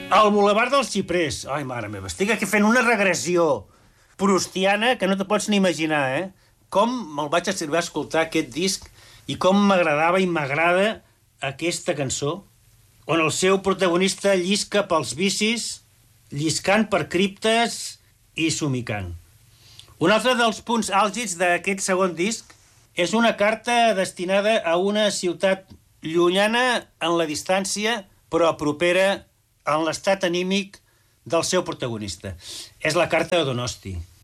El Boulevard dels Xiprers. Ai, mare meva, estic aquí fent una regressió proustiana que no te pots ni imaginar, eh? Com me'l vaig arribar a escoltar, aquest disc, i com m'agradava i m'agrada aquesta cançó, on el seu protagonista llisca pels vicis, lliscant per criptes i somicant. Un altre dels punts àlgids d'aquest segon disc és una carta destinada a una ciutat llunyana en la distància, però propera en l'estat anímic del seu protagonista. És la carta de Donosti.